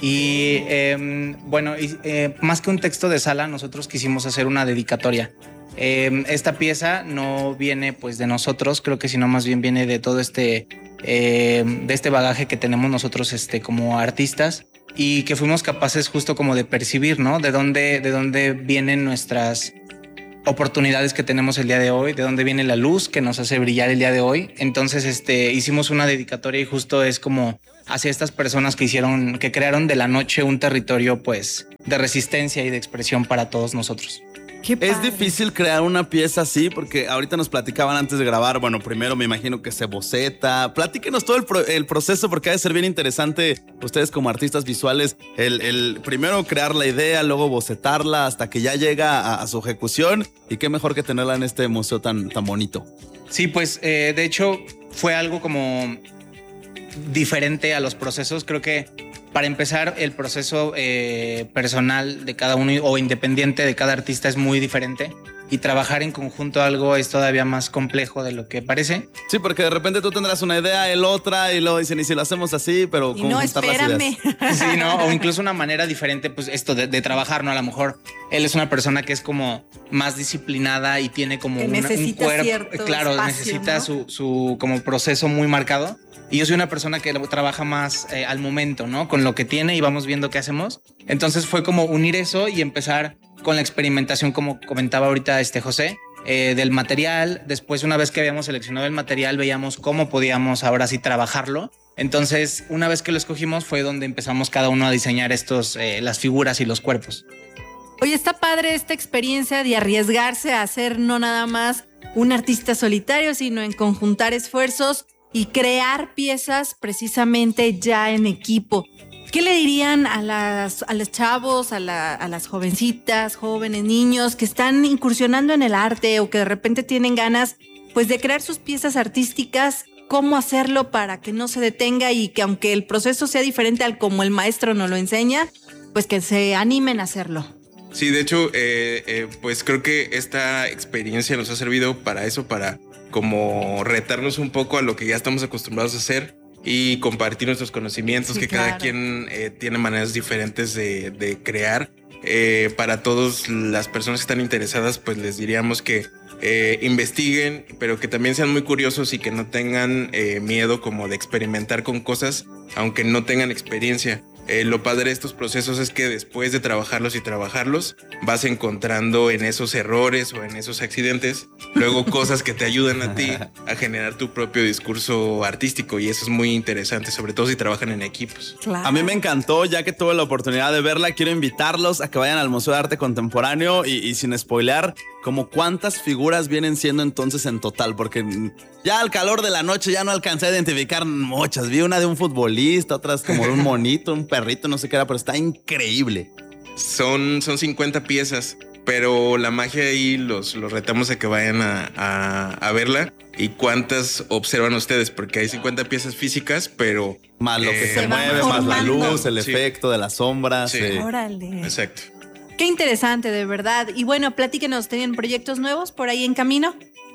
Speaker 19: Y eh, bueno, y, eh, más que un texto de sala, nosotros quisimos hacer una dedicatoria. Eh, esta pieza no viene pues de nosotros, creo que sino más bien viene de todo este, eh, de este bagaje que tenemos nosotros este, como artistas y que fuimos capaces justo como de percibir, ¿no? De dónde, de dónde vienen nuestras oportunidades que tenemos el día de hoy, de dónde viene la luz que nos hace brillar el día de hoy. Entonces este, hicimos una dedicatoria y justo es como hacia estas personas que hicieron, que crearon de la noche un territorio pues de resistencia y de expresión para todos nosotros.
Speaker 12: Es difícil crear una pieza así porque ahorita nos platicaban antes de grabar, bueno, primero me imagino que se boceta. Platíquenos todo el, pro, el proceso porque ha de ser bien interesante ustedes como artistas visuales, el, el primero crear la idea, luego bocetarla hasta que ya llega a, a su ejecución y qué mejor que tenerla en este museo tan, tan bonito.
Speaker 19: Sí, pues eh, de hecho fue algo como diferente a los procesos, creo que para empezar, el proceso eh, personal de cada uno o independiente de cada artista es muy diferente y trabajar en conjunto algo es todavía más complejo de lo que parece.
Speaker 12: Sí, porque de repente tú tendrás una idea, el otra y luego dicen, y si lo hacemos así, pero
Speaker 14: Y
Speaker 12: ¿cómo
Speaker 14: no,
Speaker 12: juntar las
Speaker 14: espérame.
Speaker 12: ideas?
Speaker 19: Sí, ¿no? O incluso una manera diferente, pues esto de, de trabajar, ¿no? A lo mejor él es una persona que es como más disciplinada y tiene como
Speaker 14: Que
Speaker 19: una- un
Speaker 14: necesita
Speaker 19: cuerpo.
Speaker 14: cierto
Speaker 19: Claro,
Speaker 14: espacio,
Speaker 19: necesita
Speaker 14: ¿no?
Speaker 19: su, su como proceso muy marcado. Y yo soy una persona que trabaja más eh, al momento, ¿no? Con lo que tiene y vamos viendo qué hacemos. Entonces fue como unir eso y empezar con la experimentación, como comentaba ahorita este José, eh, del material. Después, una vez que habíamos seleccionado el material, veíamos cómo podíamos ahora sí trabajarlo. Entonces, una vez que lo escogimos, fue donde empezamos cada uno a diseñar estos, eh, las figuras y los cuerpos.
Speaker 14: Oye, está padre esta experiencia de arriesgarse a ser no nada más un artista solitario, sino en conjuntar esfuerzos y crear piezas precisamente ya en equipo. ¿Qué le dirían a, las, a los chavos, a, la, a las jovencitas, jóvenes, niños que están incursionando en el arte o que de repente tienen ganas pues de crear sus piezas artísticas? ¿Cómo hacerlo para que no se detenga y que aunque el proceso sea diferente al como el maestro nos lo enseña, pues que se animen a hacerlo?
Speaker 20: Sí, de hecho, eh, eh, pues creo que esta experiencia nos ha servido para eso, para como retarnos un poco a lo que ya estamos acostumbrados a hacer y compartir nuestros conocimientos,
Speaker 14: Sí,
Speaker 20: que
Speaker 14: claro.
Speaker 20: cada quien eh, tiene maneras diferentes de, de crear. Eh, para todas las personas que están interesadas, pues les diríamos que eh, investiguen, pero que también sean muy curiosos y que no tengan eh, miedo como de experimentar con cosas, aunque no tengan experiencia. Eh, lo padre de estos procesos es que después de trabajarlos y trabajarlos, vas encontrando en esos errores o en esos accidentes, luego cosas que te ayudan a ti a generar tu propio discurso artístico, y eso es muy interesante, sobre todo si trabajan en equipos.
Speaker 12: A mí me encantó, ya que tuve la oportunidad de verla, quiero invitarlos a que vayan al Museo de Arte Contemporáneo y, y sin spoilear, como cuántas figuras vienen siendo entonces en total, porque ya al calor de la noche ya no alcancé a identificar muchas. Vi una de un futbolista, otras como de un monito, un perrito, no sé qué era, pero está increíble.
Speaker 20: Son, son cincuenta piezas, pero la magia ahí los, los retamos a que vayan a, a, a verla. ¿Y cuántas observan ustedes? Porque hay cincuenta piezas físicas, pero...
Speaker 12: Más lo que se mueve, más la luz, el efecto de las sombras.
Speaker 20: Sí.
Speaker 12: Sí.
Speaker 14: Órale.
Speaker 20: Exacto.
Speaker 14: Qué interesante, de verdad. Y bueno, platíquenos, ¿tienen proyectos nuevos por ahí en camino?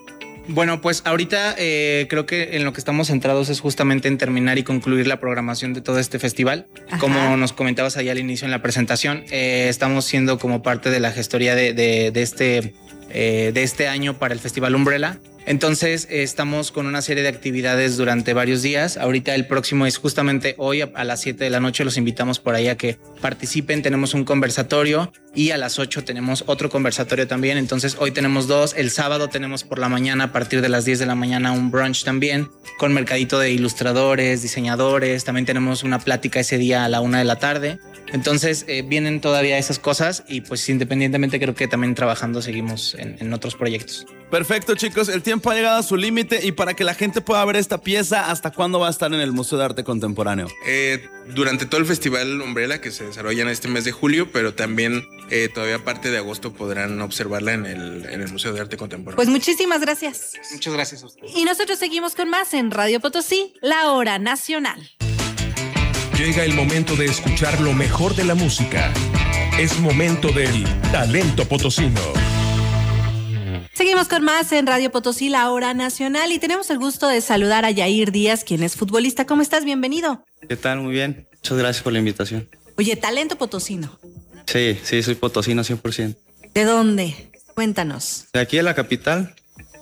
Speaker 19: Bueno, pues ahorita eh, creo que en lo que estamos centrados es justamente en terminar y concluir la programación de todo este festival.
Speaker 14: Ajá.
Speaker 19: Como nos comentabas allá al inicio en la presentación, eh, estamos siendo como parte de la gestoría de, de, de, este, eh, de este año para el Festival Umbrella. Entonces eh, estamos con una serie de actividades durante varios días. Ahorita el próximo es justamente hoy a, a las siete de la noche. Los invitamos por ahí a que participen. Tenemos un conversatorio y a las ocho tenemos otro conversatorio también. Entonces hoy tenemos dos. El sábado tenemos por la mañana a partir de las diez de la mañana un brunch también con mercadito de ilustradores, diseñadores. También tenemos una plática ese día a la una de la tarde. Entonces eh, vienen todavía esas cosas y pues independientemente creo que también trabajando seguimos en, en otros proyectos.
Speaker 12: Perfecto, chicos, el tiempo ha llegado a su límite y para que la gente pueda ver esta pieza, ¿hasta cuándo va a estar en el Museo de Arte Contemporáneo?
Speaker 20: Eh, durante todo el Festival Umbrella que se desarrolla en este mes de julio, pero también eh, todavía parte de agosto podrán observarla en el, en el Museo de Arte Contemporáneo.
Speaker 14: Pues muchísimas gracias.
Speaker 19: Muchas gracias a ustedes.
Speaker 14: Y nosotros seguimos con más en Radio Potosí, la hora nacional.
Speaker 13: Llega el momento de escuchar lo mejor de la música. Es momento del talento potosino.
Speaker 14: Seguimos con más en Radio Potosí, la hora nacional, y tenemos el gusto de saludar a Yair Díaz, quien es futbolista. ¿Cómo estás? Bienvenido.
Speaker 21: ¿Qué tal? Muy bien. Muchas gracias por la invitación.
Speaker 14: Oye, talento potosino.
Speaker 21: Sí, sí, soy potosino cien por ciento.
Speaker 14: ¿De dónde? Cuéntanos.
Speaker 21: De aquí en la capital.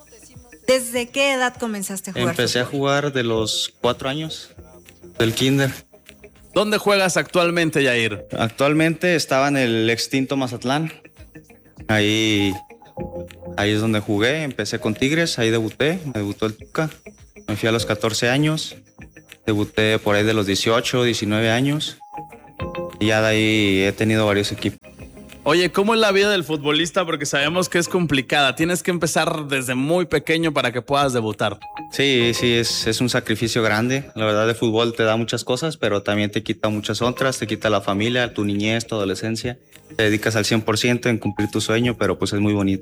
Speaker 14: ¿Desde qué edad comenzaste a jugar
Speaker 21: Empecé
Speaker 14: fútbol?
Speaker 21: a jugar de los cuatro años, del kinder.
Speaker 12: ¿Dónde juegas actualmente, Yair?
Speaker 21: Actualmente estaba en el extinto Mazatlán. Ahí, ahí es donde jugué. Empecé con Tigres, ahí debuté. Me debutó el Tuca. Me fui a los catorce años. Debuté por ahí de los dieciocho, diecinueve años. Y ya de ahí he tenido varios equipos.
Speaker 12: Oye, ¿cómo es la vida del futbolista? Porque sabemos que es complicada. Tienes que empezar desde muy pequeño para que puedas debutar.
Speaker 21: Sí, sí, es, es un sacrificio grande. La verdad, el fútbol te da muchas cosas, pero también te quita muchas otras. Te quita la familia, tu niñez, tu adolescencia. Te dedicas al cien por ciento en cumplir tu sueño, pero pues es muy bonito.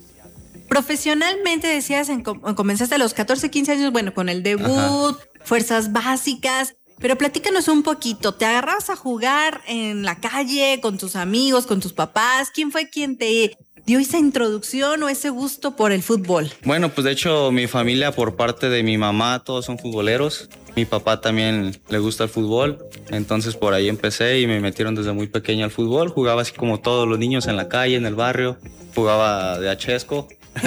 Speaker 14: Profesionalmente decías, en, comenzaste a los catorce, quince años, bueno, con el debut, Ajá. fuerzas básicas. Pero platícanos un poquito, ¿te agarrabas a jugar en la calle, con tus amigos, con tus papás? ¿Quién fue quien te dio esa introducción o ese gusto por el fútbol?
Speaker 21: Bueno, pues de hecho mi familia por parte de mi mamá todos son futboleros. Mi papá también le gusta el fútbol, entonces por ahí empecé y me metieron desde muy pequeño al fútbol. Jugaba así como todos los niños en la calle, en el barrio. Jugaba de achesco.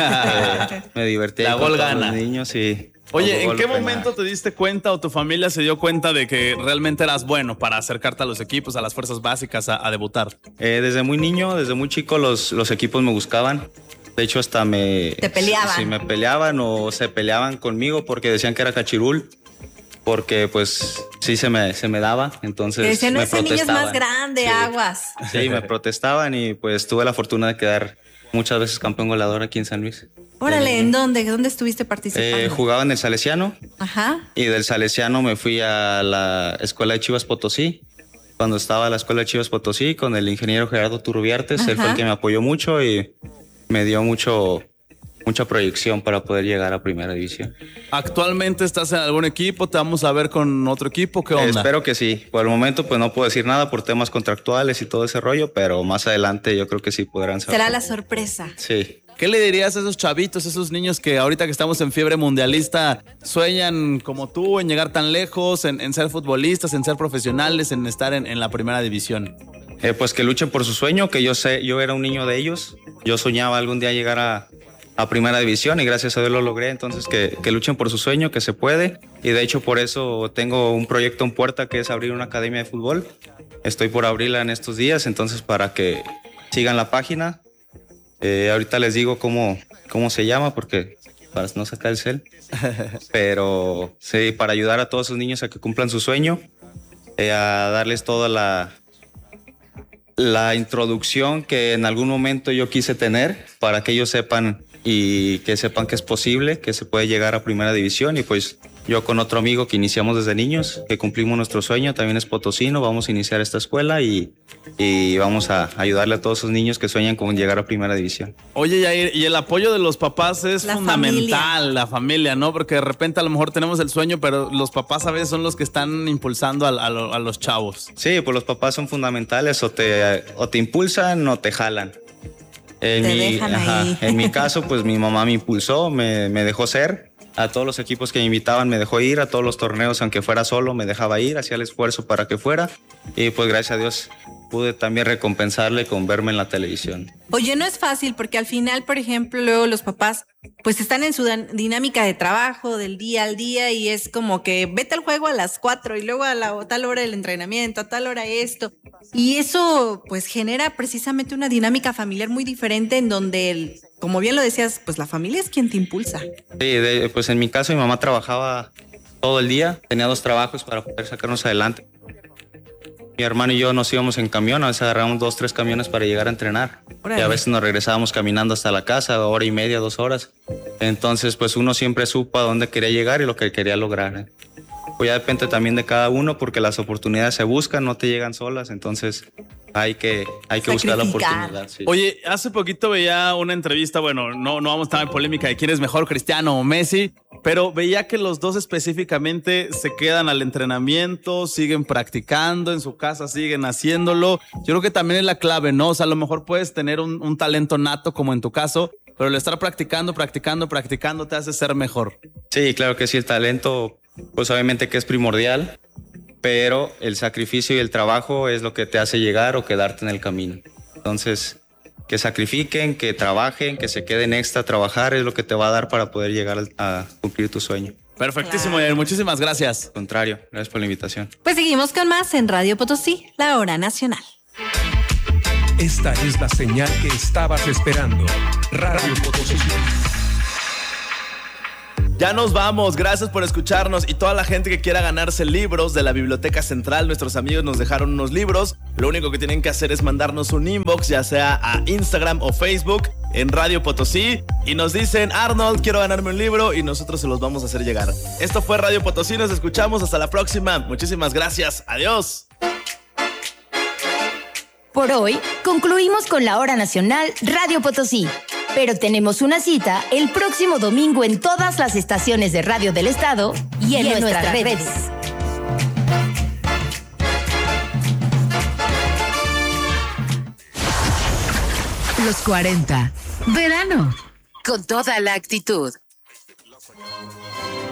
Speaker 21: eh, me divertía
Speaker 12: la
Speaker 21: con
Speaker 12: gol
Speaker 21: todos
Speaker 12: gana.
Speaker 21: los niños y...
Speaker 12: Oye, ¿en qué momento te diste cuenta o tu familia se dio cuenta de que realmente eras bueno para acercarte a los equipos, a las fuerzas básicas, a, a debutar?
Speaker 21: Eh, desde muy niño, desde muy chico, los, los equipos me buscaban. De hecho, hasta me...
Speaker 14: ¿Te peleaban?
Speaker 21: Sí, me peleaban o se peleaban conmigo porque decían que era cachirul. Porque, pues, sí se me, se me daba. Entonces,
Speaker 14: decían, no,
Speaker 21: me
Speaker 14: ese niño es más grande,
Speaker 21: sí.
Speaker 14: aguas.
Speaker 21: Sí, me protestaban y pues tuve la fortuna de quedar muchas veces campeón goleador aquí en San Luis.
Speaker 14: Órale, ¿en dónde? ¿Dónde estuviste participando?
Speaker 21: Eh, jugaba en el Salesiano.
Speaker 14: Ajá.
Speaker 21: Y del Salesiano me fui a la escuela de Chivas Potosí. Cuando estaba en la escuela de Chivas Potosí con el ingeniero Gerardo Turrubiartes, Ajá. él fue el que me apoyó mucho y me dio mucho, mucha proyección para poder llegar a Primera División.
Speaker 12: ¿Actualmente estás en algún equipo? ¿Te vamos a ver con otro equipo? ¿Qué onda?
Speaker 21: Eh, espero que sí. Por el momento pues no puedo decir nada por temas contractuales y todo ese rollo, pero más adelante yo creo que sí podrán saber.
Speaker 14: Será la sorpresa.
Speaker 21: Sí.
Speaker 12: ¿Qué le dirías a esos chavitos, a esos niños que ahorita que estamos en fiebre mundialista sueñan como tú en llegar tan lejos, en, en ser futbolistas, en ser profesionales, en estar en, en la primera división?
Speaker 21: Eh, pues que luchen por su sueño, que yo sé, yo era un niño de ellos. Yo soñaba algún día llegar a, a primera división y gracias a Dios lo logré. Entonces que, que luchen por su sueño, que se puede. Y de hecho por eso tengo un proyecto en puerta que es abrir una academia de fútbol. Estoy por abrirla en estos días, entonces para que sigan la página. Eh, ahorita les digo cómo, cómo se llama porque para no sacar el cel. Pero sí, para ayudar a todos esos niños a que cumplan su sueño, eh, a darles toda la, la introducción que en algún momento yo quise tener para que ellos sepan y que sepan que es posible, que se puede llegar a Primera División. Y pues yo con otro amigo que iniciamos desde niños, que cumplimos nuestro sueño, también es potosino, vamos a iniciar esta escuela y, y vamos a ayudarle a todos esos niños que sueñan con llegar a Primera División.
Speaker 12: Oye, Yair, y el apoyo de los papás es
Speaker 14: la
Speaker 12: fundamental,
Speaker 14: familia.
Speaker 12: la familia, ¿no? Porque de repente a lo mejor tenemos el sueño, pero los papás a veces son los que están impulsando a, a, a los chavos.
Speaker 21: Sí, pues los papás son fundamentales, o te, o te impulsan o te jalan. En,
Speaker 14: te
Speaker 21: mi,
Speaker 14: dejan
Speaker 21: ajá,
Speaker 14: ahí.
Speaker 21: en mi caso, pues mi mamá me impulsó, me, me dejó ser. A todos los equipos que me invitaban me dejó ir, a todos los torneos, aunque fuera solo, me dejaba ir, hacía el esfuerzo para que fuera. Y pues gracias a Dios pude también recompensarle con verme en la televisión.
Speaker 14: Oye, no es fácil porque al final, por ejemplo, luego los papás pues están en su dan- dinámica de trabajo del día al día y es como que vete al juego a las cuatro y luego a la a tal hora el entrenamiento, a tal hora esto. Y eso pues genera precisamente una dinámica familiar muy diferente en donde, el, como bien lo decías, pues la familia es quien te impulsa.
Speaker 21: Sí, de- pues en mi caso mi mamá trabajaba todo el día, tenía dos trabajos para poder sacarnos adelante. Mi hermano y yo nos íbamos en camión, a veces agarrábamos dos, tres camiones para llegar a entrenar.
Speaker 14: Órale.
Speaker 21: Y a veces nos regresábamos caminando hasta la casa, hora y media, dos horas. Entonces, pues uno siempre supo a dónde quería llegar y lo que quería lograr. ¿eh? Pues ya depende también de cada uno, porque las oportunidades se buscan, no te llegan solas. Entonces, hay que, hay que buscar la oportunidad. Sí.
Speaker 12: Oye, hace poquito veía una entrevista, bueno, no, no vamos a estar en polémica de quién es mejor, Cristiano o Messi, pero veía que los dos específicamente se quedan al entrenamiento, siguen practicando en su casa, siguen haciéndolo. Yo creo que también es la clave, ¿no? O sea, a lo mejor puedes tener un, un talento nato como en tu caso, pero el estar practicando, practicando, practicando te hace ser mejor.
Speaker 21: Sí, claro que sí, el talento, pues obviamente que es primordial, pero el sacrificio y el trabajo es lo que te hace llegar o quedarte en el camino. Entonces, que sacrifiquen, que trabajen, que se queden extra a trabajar es lo que te va a dar para poder llegar a cumplir tu sueño.
Speaker 12: Perfectísimo, Yair. Muchísimas gracias.
Speaker 21: Al contrario, gracias por la invitación.
Speaker 14: Pues seguimos con más en Radio Potosí, la hora nacional.
Speaker 13: Esta es la señal que estabas esperando. Radio Potosí.
Speaker 12: Ya nos vamos, gracias por escucharnos y toda la gente que quiera ganarse libros de la Biblioteca Central, nuestros amigos nos dejaron unos libros, lo único que tienen que hacer es mandarnos un inbox, ya sea a Instagram o Facebook en Radio Potosí y nos dicen, Arnold, quiero ganarme un libro y nosotros se los vamos a hacer llegar. Esto fue Radio Potosí, nos escuchamos, hasta la próxima, muchísimas gracias, adiós.
Speaker 11: Por hoy, concluimos con la hora nacional Radio Potosí. Pero tenemos una cita el próximo domingo en todas las estaciones de radio del estado y en, y en nuestras, nuestras redes. redes.
Speaker 1: Los cuarenta. Verano. Con toda la actitud.